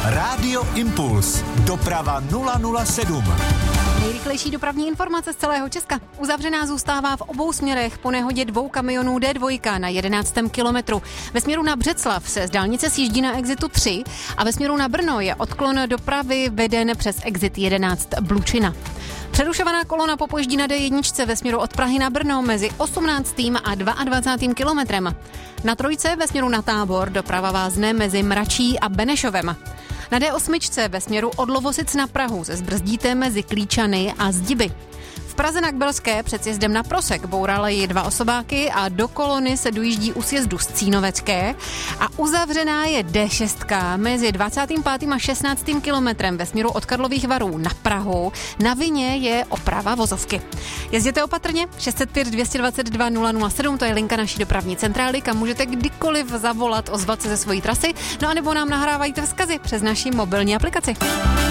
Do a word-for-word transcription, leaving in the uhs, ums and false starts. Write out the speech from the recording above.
Rádio Impuls. Doprava nula nula sedm. Nejrychlejší dopravní informace z celého Česka. Uzavřená zůstává v obou směrech po nehodě dvou kamionů D dva na jedenáctém kilometru. Ve směru na Břeclav se z dálnice sjíždí na exitu tři a ve směru na Brno je odklon dopravy veden přes exit jedenáct Blučina. Přerušovaná kolona popojíždí na D jedna ve směru od Prahy na Brno mezi osmnáctým a dvacátým druhým kilometrem. Na trojce ve směru na Tábor doprava vázne mezi Mračí a Benešovem. Na D osm ve směru od Lovosic na Prahu se zbrzdíte mezi Klíčany a Zdiby. V Praze na Kbelské před sjezdem na Prosek bourali dva osobáky a do kolony se dojíždí u sjezdu z Cínovecké a uzavřená je D šest mezi dvacátým pátým a šestnáctým kilometrem ve směru od Karlových Varů na Prahu. Na vině je oprava vozovky. Jezděte opatrně, šest set pět dvě dva dva nula nula sedm, to je linka naší dopravní centrály, kam můžete kdykoliv zavolat, ozvat se ze svojí trasy, no a nebo nám nahrávajte vzkazy přes naši mobilní aplikaci.